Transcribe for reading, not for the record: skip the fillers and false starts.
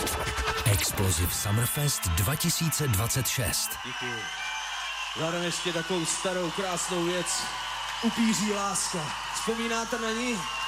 Explosive Summerfest 2026. Díky. Zároveň ještě takovou starou krásnou věc. Upíří láska. Vzpomínáte na ní?